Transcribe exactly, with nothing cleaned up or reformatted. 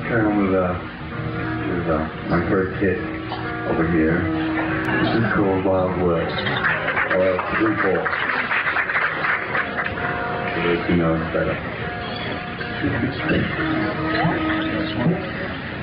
carry on with, uh, with uh, my first hit over here. This is called Wild Words. Or three four. For those who know it better.